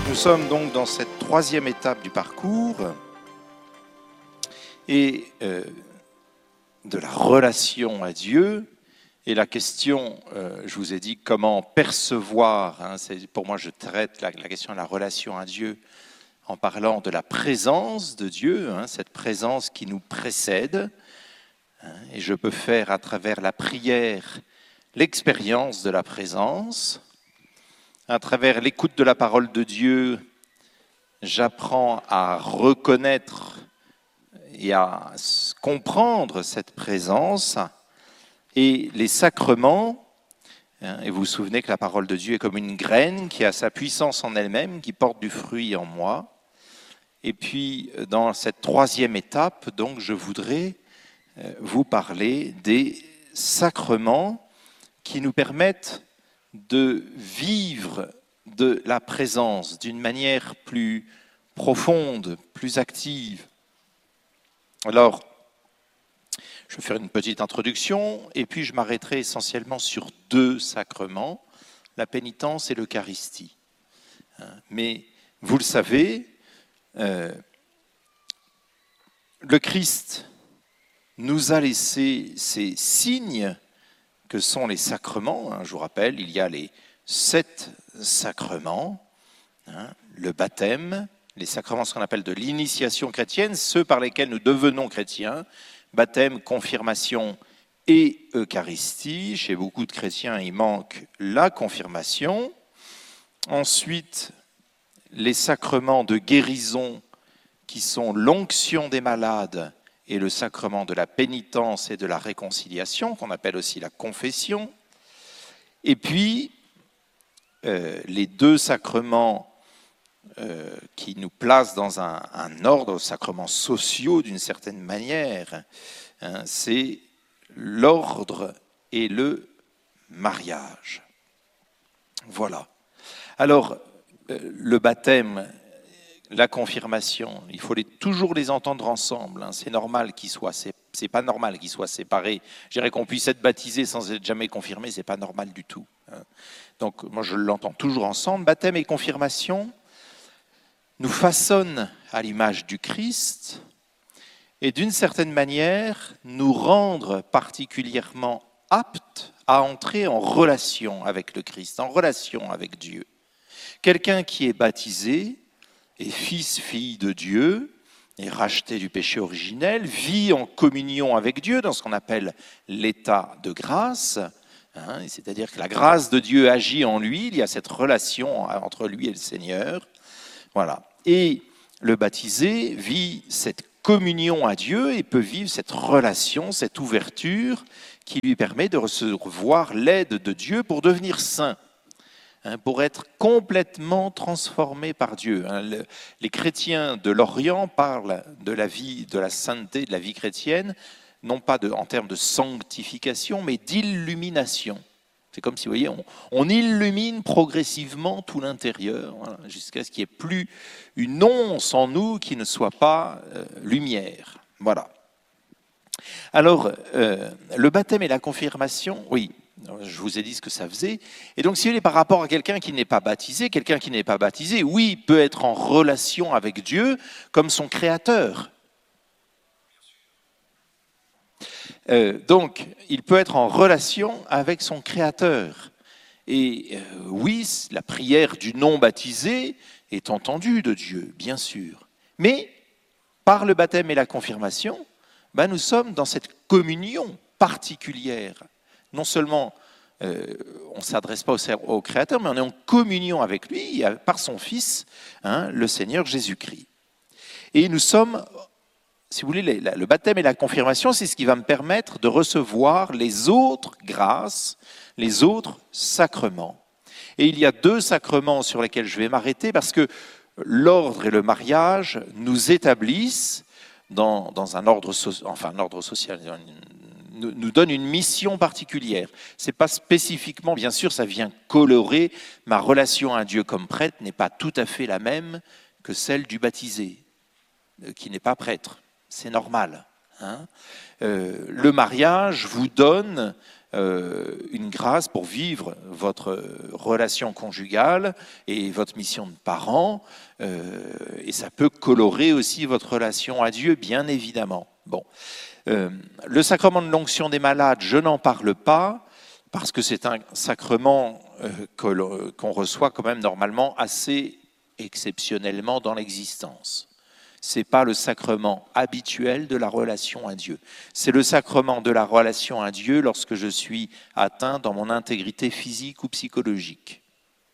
Nous sommes donc dans cette troisième étape du parcours et de la relation à Dieu. Et la question, je vous ai dit comment percevoir, pour moi je traite la question de la relation à Dieu en parlant de la présence de Dieu, cette présence qui nous précède. Et je peux faire à travers la prière l'expérience de la présence. À travers l'écoute de la parole de Dieu, j'apprends à reconnaître et à comprendre cette présence. Et les sacrements, et vous vous souvenez que la parole de Dieu est comme une graine qui a sa puissance en elle-même, qui porte du fruit en moi. Et puis, dans cette troisième étape, donc, je voudrais vous parler des sacrements qui nous permettent de vivre de la présence d'une manière plus profonde, plus active. Alors, je vais faire une petite introduction et puis je m'arrêterai essentiellement sur deux sacrements, la pénitence et l'Eucharistie. Mais vous le savez, le Christ nous a laissé ces signes que sont les sacrements. Je vous rappelle, il y a les 7 sacrements, le baptême, les sacrements, ce qu'on appelle de l'initiation chrétienne, ceux par lesquels nous devenons chrétiens, baptême, confirmation et Eucharistie. Chez beaucoup de chrétiens, il manque la confirmation. Ensuite, les sacrements de guérison qui sont l'onction des malades et le sacrement de la pénitence et de la réconciliation, qu'on appelle aussi la confession. Et puis, les deux sacrements qui nous placent dans un ordre, sacrements sociaux d'une certaine manière, c'est l'ordre et le mariage. Voilà. Alors, le baptême, la confirmation, il faut toujours les entendre ensemble. C'est normal qu'ils soient, c'est pas normal qu'ils soient séparés. Je dirais qu'on puisse être baptisé sans être jamais confirmé, c'est pas normal du tout. Donc moi je l'entends toujours ensemble. Baptême et confirmation nous façonnent à l'image du Christ et d'une certaine manière nous rendre particulièrement aptes à entrer en relation avec le Christ, en relation avec Dieu. Quelqu'un qui est baptisé est fils, fille de Dieu, est racheté du péché originel, vit en communion avec Dieu dans ce qu'on appelle l'état de grâce, c'est-à-dire que la grâce de Dieu agit en lui, il y a cette relation entre lui et le Seigneur. Voilà. Et le baptisé vit cette communion à Dieu et peut vivre cette relation, cette ouverture qui lui permet de recevoir l'aide de Dieu pour devenir saint. Pour être complètement transformé par Dieu. Les chrétiens de l'Orient parlent de la vie, de la sainteté, de la vie chrétienne, non pas en termes de sanctification, mais d'illumination. C'est comme si, vous voyez, on illumine progressivement tout l'intérieur, jusqu'à ce qu'il n'y ait plus une once en nous qui ne soit pas lumière. Voilà. Alors, le baptême et la confirmation, oui. Je vous ai dit ce que ça faisait. Et donc, si vous voulez, par rapport à quelqu'un qui n'est pas baptisé, oui, peut être en relation avec Dieu comme son créateur. Donc, il peut être en relation avec son créateur. Et oui, la prière du non-baptisé est entendue de Dieu, bien sûr. Mais, par le baptême et la confirmation, nous sommes dans cette communion particulière. Non seulement on ne s'adresse pas au Créateur, mais on est en communion avec lui par son Fils, le Seigneur Jésus-Christ. Et nous sommes, si vous voulez, le baptême et la confirmation, c'est ce qui va me permettre de recevoir les autres grâces, les autres sacrements. Et il y a deux sacrements sur lesquels je vais m'arrêter parce que l'ordre et le mariage nous établissent dans un ordre social, nous donne une mission particulière. Ce n'est pas spécifiquement, bien sûr, ça vient colorer ma relation à Dieu comme prêtre n'est pas tout à fait la même que celle du baptisé, qui n'est pas prêtre. C'est normal. Le mariage vous donne une grâce pour vivre votre relation conjugale et votre mission de parent, et ça peut colorer aussi votre relation à Dieu, bien évidemment. Bon. Le sacrement de l'onction des malades, je n'en parle pas, parce que c'est un sacrement qu'on reçoit quand même normalement assez exceptionnellement dans l'existence. Ce n'est pas le sacrement habituel de la relation à Dieu. C'est le sacrement de la relation à Dieu lorsque je suis atteint dans mon intégrité physique ou psychologique. D'accord ?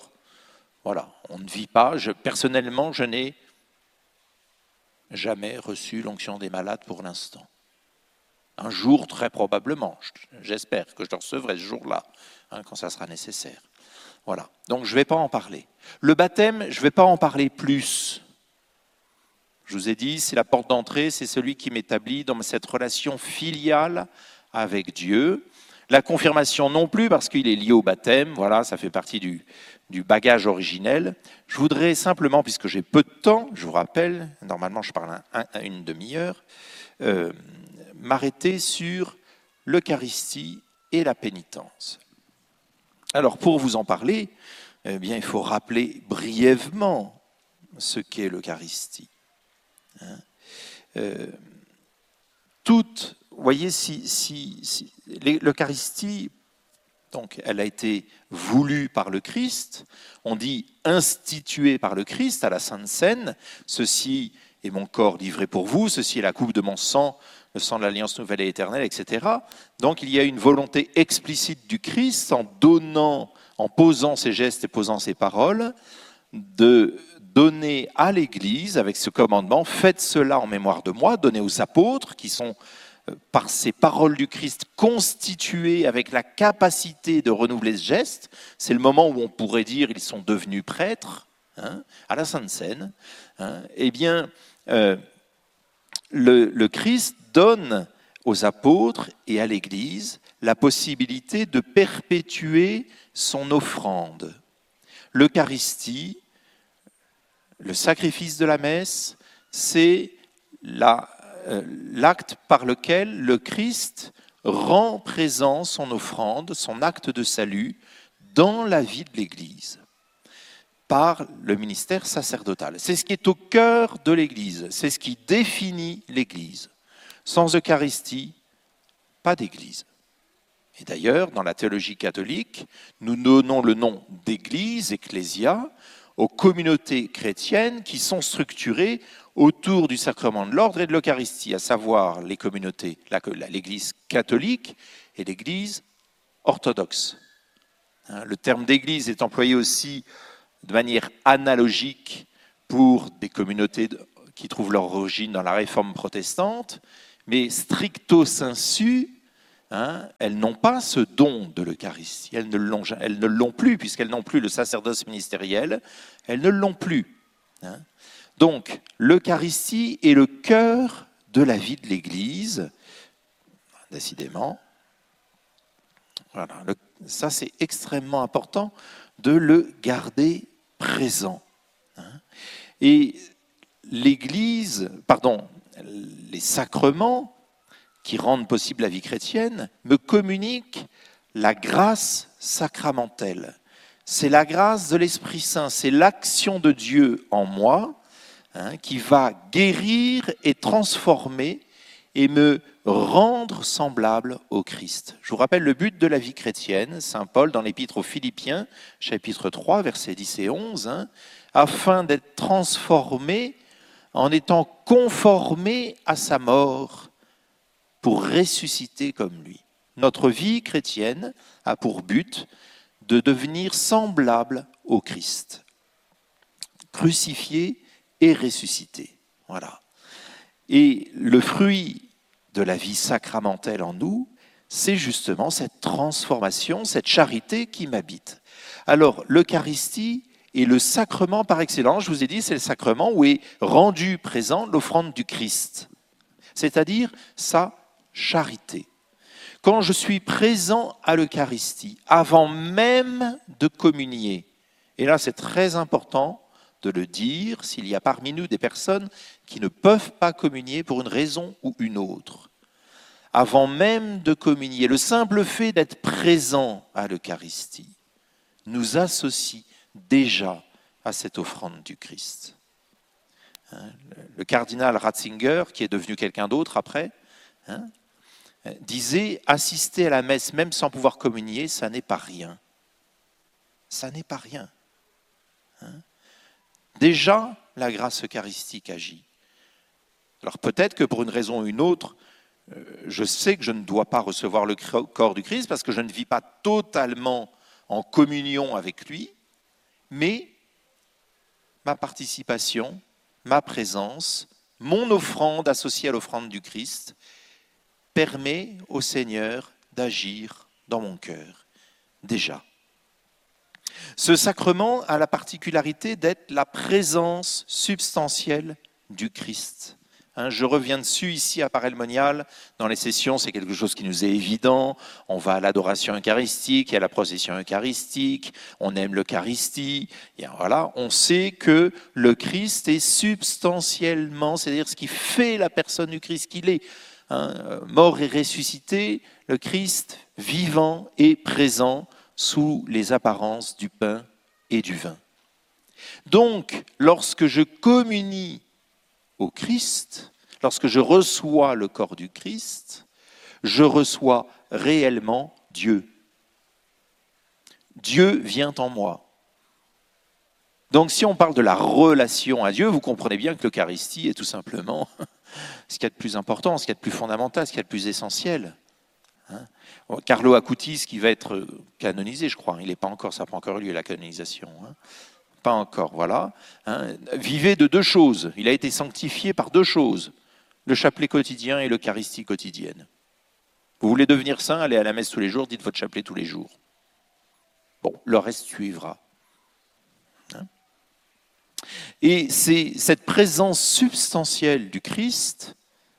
Voilà, on ne vit pas. Personnellement, je n'ai jamais reçu l'onction des malades pour l'instant. Un jour, très probablement, j'espère que je le recevrai ce jour-là, quand ça sera nécessaire. Voilà, donc je ne vais pas en parler. Le baptême, je ne vais pas en parler plus. Je vous ai dit, c'est la porte d'entrée, c'est celui qui m'établit dans cette relation filiale avec Dieu. La confirmation non plus, parce qu'il est lié au baptême, voilà, ça fait partie du bagage originel. Je voudrais simplement, puisque j'ai peu de temps, je vous rappelle, normalement je parle une demi-heure, m'arrêter sur l'Eucharistie et la pénitence. Alors, pour vous en parler, eh bien, il faut rappeler brièvement ce qu'est l'Eucharistie. Vous voyez, l'Eucharistie, donc, elle a été voulue par le Christ, on dit instituée par le Christ à la Sainte Seine, ceci est mon corps livré pour vous, ceci est la coupe de mon sang, le sang de l'Alliance nouvelle et éternelle, etc. Donc il y a une volonté explicite du Christ en posant ses gestes et posant ses paroles, de donner à l'Église, avec ce commandement, faites cela en mémoire de moi, donné aux apôtres, qui sont, par ces paroles du Christ, constitués avec la capacité de renouveler ce geste. C'est le moment où on pourrait dire ils sont devenus prêtres, à la Sainte Seine. Eh bien, le Christ donne aux apôtres et à l'Église la possibilité de perpétuer son offrande. L'Eucharistie, le sacrifice de la messe, c'est l'acte par lequel le Christ rend présent son offrande, son acte de salut, dans la vie de l'Église, par le ministère sacerdotal. C'est ce qui est au cœur de l'Église, c'est ce qui définit l'Église. Sans Eucharistie, pas d'Église. Et d'ailleurs, dans la théologie catholique, nous donnons le nom d'Église, ecclésia, aux communautés chrétiennes qui sont structurées autour du sacrement de l'ordre et de l'Eucharistie, à savoir les communautés, l'Église catholique et l'Église orthodoxe. Le terme d'Église est employé aussi de manière analogique pour des communautés qui trouvent leur origine dans la Réforme protestante, mais stricto sensu, elles n'ont pas ce don de l'Eucharistie. Elles ne l'ont plus, puisqu'elles n'ont plus le sacerdoce ministériel. Elles ne l'ont plus. Donc, l'Eucharistie est le cœur de la vie de l'Église, décidément. Voilà. Ça, c'est extrêmement important de le garder présent. Et l'Église, les sacrements qui rendent possible la vie chrétienne me communiquent la grâce sacramentelle. C'est la grâce de l'Esprit Saint, c'est l'action de Dieu en moi qui va guérir et transformer et me rendre semblable au Christ. Je vous rappelle le but de la vie chrétienne, saint Paul dans l'Épître aux Philippiens, chapitre 3, versets 10 et 11, afin d'être transformé en étant conformé à sa mort pour ressusciter comme lui. Notre vie chrétienne a pour but de devenir semblable au Christ, crucifié et ressuscité. Voilà. Et le fruit de la vie sacramentelle en nous, c'est justement cette transformation, cette charité qui m'habite. Alors, l'Eucharistie est le sacrement par excellence. Je vous ai dit, c'est le sacrement où est rendu présent l'offrande du Christ, c'est-à-dire sa charité. Quand je suis présent à l'Eucharistie, avant même de communier, et là c'est très important de le dire, s'il y a parmi nous des personnes qui ne peuvent pas communier pour une raison ou une autre. avant même de communier. Le simple fait d'être présent à l'Eucharistie nous associe déjà à cette offrande du Christ. Le cardinal Ratzinger, qui est devenu quelqu'un d'autre après, disait « Assister à la messe, même sans pouvoir communier, ça n'est pas rien. » Ça n'est pas rien. Déjà, la grâce eucharistique agit. Alors peut-être que pour une raison ou une autre, je sais que je ne dois pas recevoir le corps du Christ parce que je ne vis pas totalement en communion avec lui, mais ma participation, ma présence, mon offrande associée à l'offrande du Christ permet au Seigneur d'agir dans mon cœur, déjà. Ce sacrement a la particularité d'être la présence substantielle du Christ. Je reviens dessus ici à Parelmonial. Dans les sessions, c'est quelque chose qui nous est évident. On va à l'adoration eucharistique, à la procession eucharistique, on aime l'Eucharistie. Et voilà, on sait que le Christ est substantiellement, c'est-à-dire ce qui fait la personne du Christ qu'il est. Mort et ressuscité, le Christ vivant et présent sous les apparences du pain et du vin. Donc, lorsque je communie au Christ, lorsque je reçois le corps du Christ, je reçois réellement Dieu. Dieu vient en moi. Donc si on parle de la relation à Dieu, vous comprenez bien que l'Eucharistie est tout simplement ce qu'il y a de plus important, ce qu'il y a de plus fondamental, ce qu'il y a de plus essentiel. Carlo Acutis, qui va être canonisé, je crois, il n'est pas encore, ça n'a pas encore eu lieu la canonisation. Pas encore, voilà. Vivait de deux choses. Il a été sanctifié par deux choses, le chapelet quotidien et l'Eucharistie quotidienne. Vous voulez devenir saint, allez à la messe tous les jours, dites votre chapelet tous les jours. Bon, le reste suivra. Et c'est cette présence substantielle du Christ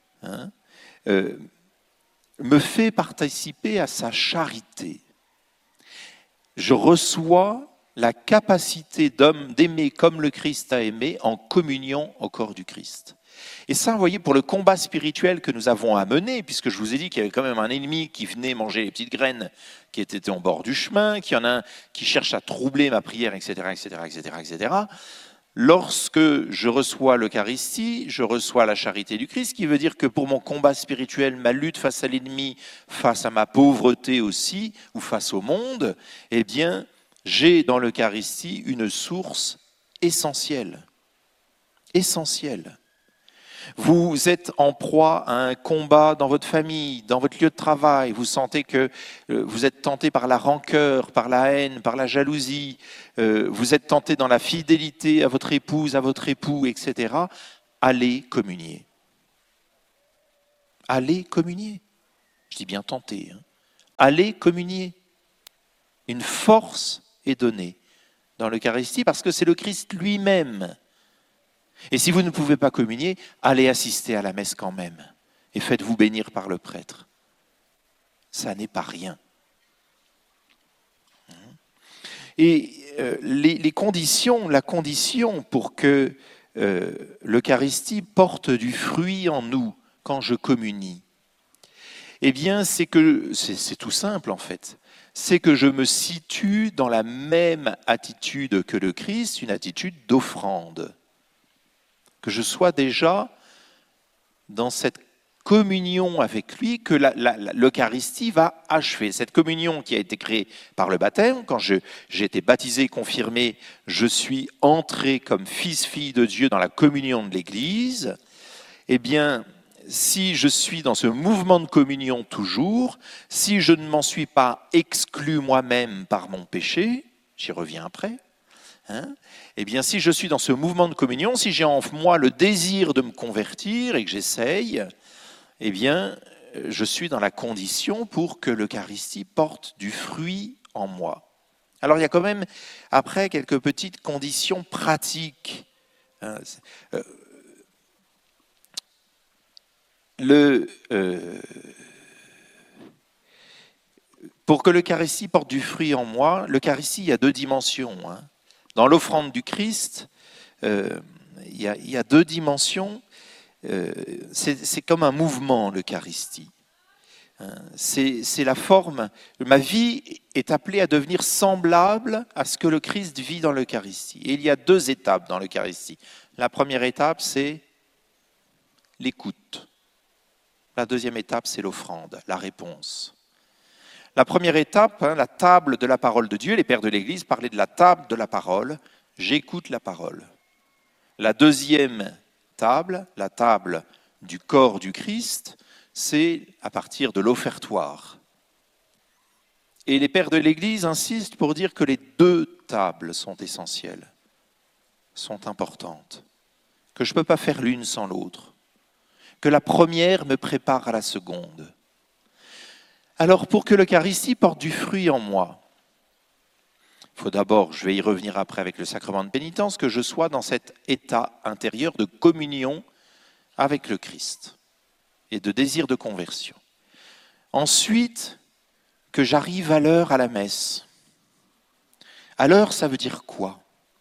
me fait participer à sa charité. Je reçois la capacité d'aimer comme le Christ a aimé en communion au corps du Christ. Et ça, vous voyez, pour le combat spirituel que nous avons à mener, puisque je vous ai dit qu'il y avait quand même un ennemi qui venait manger les petites graines qui étaient au bord du chemin, qu'il y en a un qui cherche à troubler ma prière, etc., etc., etc., etc. Lorsque je reçois l'Eucharistie, je reçois la charité du Christ, qui veut dire que pour mon combat spirituel, ma lutte face à l'ennemi, face à ma pauvreté aussi, ou face au monde, eh bien, j'ai dans l'Eucharistie une source essentielle. Essentielle. Vous êtes en proie à un combat dans votre famille, dans votre lieu de travail. Vous sentez que vous êtes tenté par la rancœur, par la haine, par la jalousie. Vous êtes tenté dans la fidélité à votre épouse, à votre époux, etc. Allez communier. Allez communier. Je dis bien tenter. Allez communier. Une force est donnée dans l'Eucharistie parce que c'est le Christ lui-même. Et si vous ne pouvez pas communier, allez assister à la messe quand même et faites-vous bénir par le prêtre. Ça n'est pas rien. Et les conditions, la condition pour que l'Eucharistie porte du fruit en nous quand je communie, eh bien c'est tout simple en fait. C'est que je me situe dans la même attitude que le Christ, une attitude d'offrande. Que je sois déjà dans cette communion avec lui que l'Eucharistie va achever. Cette communion qui a été créée par le baptême, quand j'ai été baptisé, confirmé, je suis entré comme fils-fille de Dieu dans la communion de l'Église, eh bien, si je suis dans ce mouvement de communion toujours, si je ne m'en suis pas exclu moi-même par mon péché, j'y reviens après, eh bien, si je suis dans ce mouvement de communion, si j'ai en moi le désir de me convertir et que j'essaye, eh bien, je suis dans la condition pour que l'Eucharistie porte du fruit en moi. Alors, il y a quand même, après, quelques petites conditions pratiques. Pour que l'Eucharistie porte du fruit en moi, l'Eucharistie, il y a deux dimensions. Dans l'offrande du Christ, il y a deux dimensions. C'est comme un mouvement, l'Eucharistie. C'est la forme. Ma vie est appelée à devenir semblable à ce que le Christ vit dans l'Eucharistie. Et il y a 2 étapes dans l'Eucharistie. La première étape, c'est l'écoute. La deuxième étape, c'est l'offrande, la réponse. La première étape, la table de la parole de Dieu, les pères de l'Église parlaient de la table de la parole. J'écoute la parole. La deuxième table, la table du corps du Christ, c'est à partir de l'offertoire. Et les pères de l'Église insistent pour dire que les 2 tables sont essentielles, sont importantes, que je ne peux pas faire l'une sans l'autre, que la première me prépare à la seconde. Alors pour que l'Eucharistie porte du fruit en moi, il faut d'abord, je vais y revenir après avec le sacrement de pénitence, que je sois dans cet état intérieur de communion avec le Christ et de désir de conversion. Ensuite, que j'arrive à l'heure à la messe. À l'heure, ça veut dire quoi?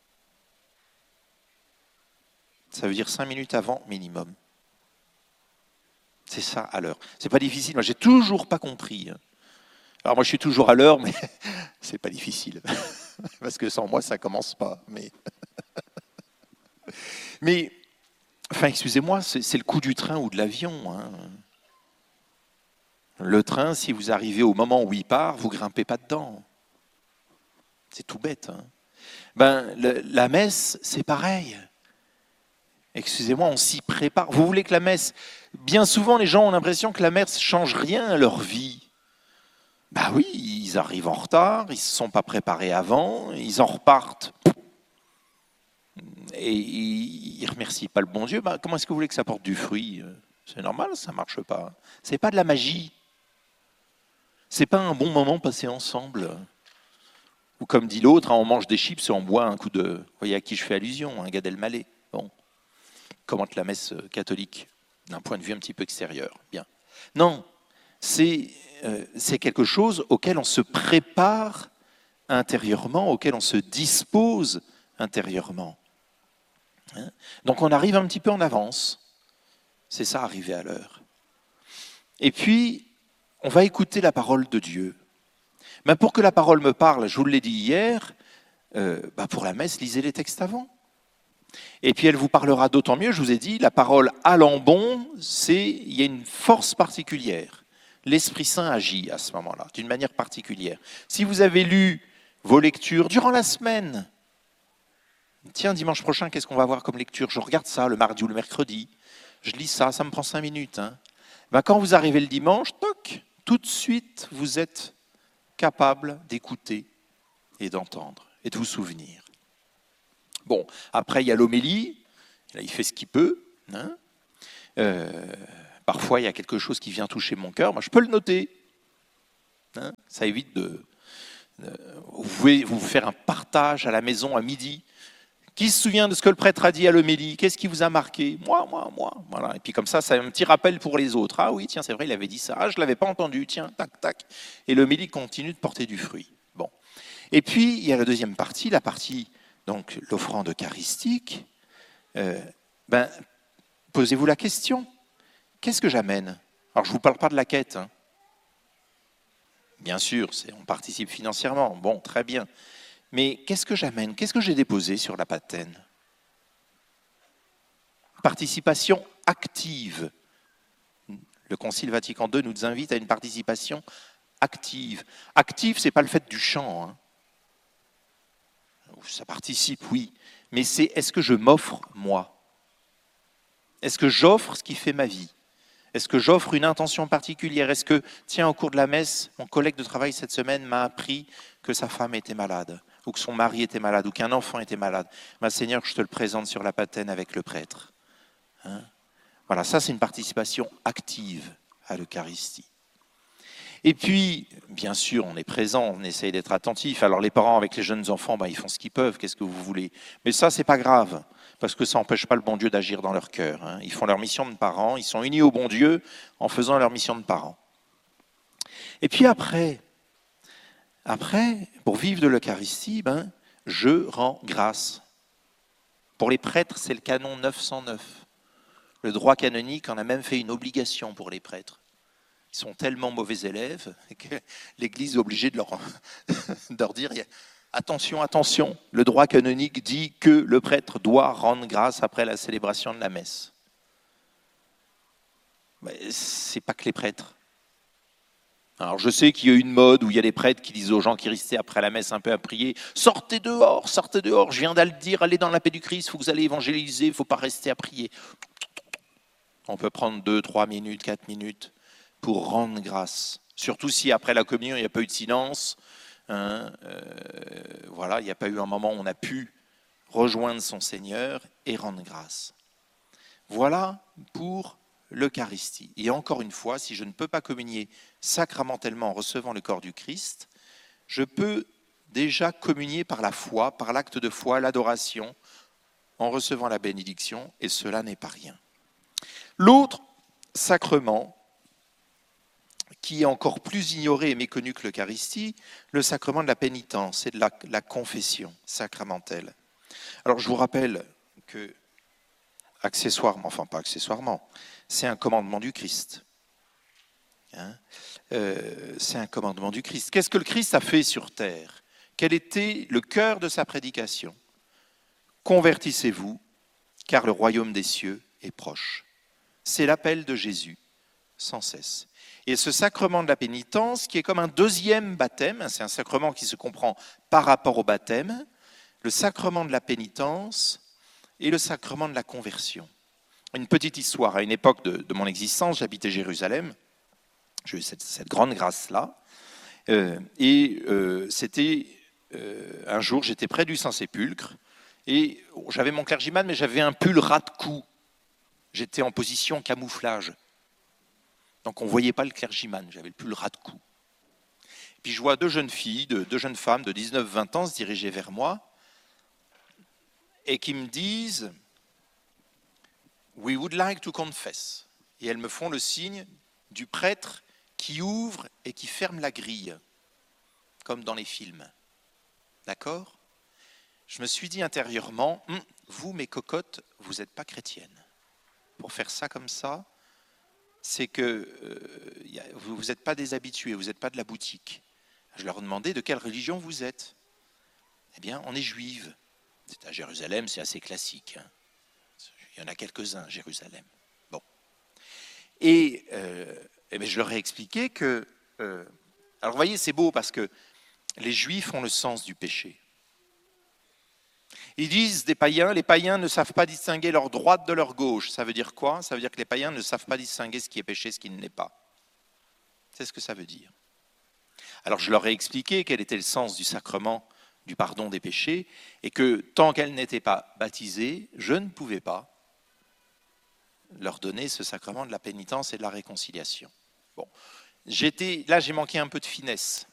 Ça veut dire 5 minutes avant minimum. C'est ça, à l'heure. C'est pas difficile, moi j'ai toujours pas compris. Alors moi je suis toujours à l'heure, mais c'est pas difficile. Parce que sans moi ça commence pas. Mais enfin excusez-moi, c'est le coup du train ou de l'avion. Le train, si vous arrivez au moment où il part, vous grimpez pas dedans. C'est tout bête. La messe, c'est pareil. Excusez-moi, on s'y prépare. Vous voulez que la messe... Bien souvent, les gens ont l'impression que la messe ne change rien à leur vie. Oui, ils arrivent en retard, ils ne se sont pas préparés avant, ils en repartent. Et ils ne remercient pas le bon Dieu. Comment est-ce que vous voulez que ça porte du fruit? C'est normal, ça ne marche pas. Ce n'est pas de la magie. Ce n'est pas un bon moment passé ensemble. Ou comme dit l'autre, on mange des chips et on boit un coup de... Vous voyez à qui je fais allusion, Gad Elmaleh. Bon. Commente la messe catholique d'un point de vue un petit peu extérieur. Bien. Non, c'est quelque chose auquel on se prépare intérieurement, auquel on se dispose intérieurement. Donc on arrive un petit peu en avance. C'est ça, arriver à l'heure. Et puis, on va écouter la parole de Dieu. Mais pour que la parole me parle, je vous l'ai dit hier, pour la messe, lisez les textes avant. Et puis elle vous parlera d'autant mieux, je vous ai dit, la parole à l'ambon, il y a une force particulière. L'Esprit Saint agit à ce moment-là, d'une manière particulière. Si vous avez lu vos lectures durant la semaine, tiens, dimanche prochain, qu'est-ce qu'on va voir comme lecture? Je regarde ça le mardi ou le mercredi, je lis ça, ça me prend 5 minutes. Quand vous arrivez le dimanche, toc, tout de suite, vous êtes capable d'écouter et d'entendre et de vous souvenir. Bon, après, il y a l'homélie, là, il fait ce qu'il peut. Parfois, il y a quelque chose qui vient toucher mon cœur, moi, je peux le noter. Ça évite de... Vous pouvez vous faire un partage à la maison à midi. Qui se souvient de ce que le prêtre a dit à l'homélie? Qu'est-ce qui vous a marqué? Moi. Voilà. Et puis comme ça, c'est un petit rappel pour les autres. Ah oui, tiens, c'est vrai, il avait dit ça. Ah, je ne l'avais pas entendu. Tiens, tac, tac. Et l'homélie continue de porter du fruit. Bon. Et puis, il y a la deuxième partie, la partie... Donc, l'offrande eucharistique, posez-vous la question, qu'est-ce que j'amène? Alors, je ne vous parle pas de la quête. Bien sûr, on participe financièrement, bon, très bien. Mais qu'est-ce que j'amène? Qu'est-ce que j'ai déposé sur la patène? Participation active. Le Concile Vatican II nous invite à une participation active. Active, ce n'est pas le fait du chant, Ça participe, oui, mais c'est est-ce que je m'offre moi? Est-ce que j'offre ce qui fait ma vie? Est-ce que j'offre une intention particulière? Est-ce que, tiens, au cours de la messe, mon collègue de travail cette semaine m'a appris que sa femme était malade, ou que son mari était malade, ou qu'un enfant était malade. Seigneur, je te le présente sur la patène avec le prêtre. Voilà, ça c'est une participation active à l'Eucharistie. Et puis, bien sûr, on est présent, on essaye d'être attentif. Alors les parents avec les jeunes enfants, ils font ce qu'ils peuvent, qu'est-ce que vous voulez. Mais ça, c'est pas grave, parce que ça n'empêche pas le bon Dieu d'agir dans leur cœur. Ils font leur mission de parents, ils sont unis au bon Dieu en faisant leur mission de parents. Et puis après, pour vivre de l'Eucharistie, je rends grâce. Pour les prêtres, c'est le canon 909. Le droit canonique en a même fait une obligation pour les prêtres. Ils sont tellement mauvais élèves que l'Église est obligée de leur dire « Attention, attention, le droit canonique dit que le prêtre doit rendre grâce après la célébration de la messe. » Ce n'est pas que les prêtres. Alors je sais qu'il y a une mode où il y a des prêtres qui disent aux gens qui restaient après la messe un peu à prier « Sortez dehors, je viens de le dire, allez dans la paix du Christ, il faut que vous allez évangéliser, il ne faut pas rester à prier. » On peut prendre 2, 3 minutes, 4 minutes pour rendre grâce. Surtout si après la communion, il n'y a pas eu de silence. Voilà, il n'y a pas eu un moment où on a pu rejoindre son Seigneur et rendre grâce. Voilà pour l'Eucharistie. Et encore une fois, si je ne peux pas communier sacramentellement en recevant le corps du Christ, je peux déjà communier par la foi, par l'acte de foi, l'adoration, en recevant la bénédiction, et cela n'est pas rien. L'autre sacrement, qui est encore plus ignoré et méconnu que l'Eucharistie, le sacrement de la pénitence et de la confession sacramentelle. Alors je vous rappelle que, accessoirement, enfin pas accessoirement, c'est un commandement du Christ. C'est un commandement du Christ. Qu'est-ce que le Christ a fait sur terre? Quel était le cœur de sa prédication? Convertissez-vous, car le royaume des cieux est proche. C'est l'appel de Jésus, sans cesse. Et ce sacrement de la pénitence, qui est comme un deuxième baptême, c'est un sacrement qui se comprend par rapport au baptême, le sacrement de la pénitence et le sacrement de la conversion. Une petite histoire, à une époque de mon existence, j'habitais Jérusalem, j'ai eu cette grande grâce-là, c'était un jour, j'étais près du Saint-Sépulcre, et j'avais mon clergyman, mais j'avais un pull ras de cou. J'étais en position camouflage. Donc on ne voyait pas le clergyman, j'avais le pull ras de cou. Puis je vois deux jeunes filles, deux jeunes femmes de 19-20 ans se diriger vers moi et qui me disent « We would like to confess ». Et elles me font le signe du prêtre qui ouvre et qui ferme la grille, comme dans les films. D'accord ? Je me suis dit intérieurement « Vous, mes cocottes, vous n'êtes pas chrétiennes. Pour faire ça comme ça, c'est que vous n'êtes pas des habitués, vous n'êtes pas de la boutique. » Je leur demandais de quelle religion vous êtes. Eh bien, on est juive. C'est à Jérusalem, c'est assez classique. Il y en a quelques-uns à Jérusalem. Bon. Et je leur ai expliqué que... alors vous voyez, c'est beau parce que les Juifs ont le sens du péché. Ils disent des païens, les païens ne savent pas distinguer leur droite de leur gauche. Ça veut dire quoi? Ça veut dire que les païens ne savent pas distinguer ce qui est péché, ce qui ne l'est pas. C'est ce que ça veut dire. Alors je leur ai expliqué quel était le sens du sacrement du pardon des péchés et que tant qu'elles n'étaient pas baptisées, je ne pouvais pas leur donner ce sacrement de la pénitence et de la réconciliation. Bon, là j'ai manqué un peu de finesse.